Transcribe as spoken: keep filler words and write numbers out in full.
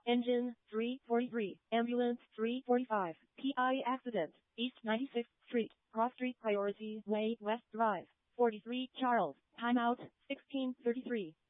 Engine three forty-three, Ambulance three forty-five, P I accident, East ninety-sixth Street, Cross Street Priority Way West Drive, forty-three Charles, timeout, sixteen thirty-three.